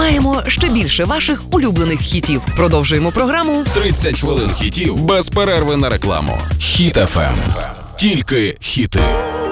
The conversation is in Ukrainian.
маємо ще більше ваших улюблених хітів. Продовжуємо програму 30 хвилин хітів без перерви на рекламу. Хіт FM. Тільки хіти.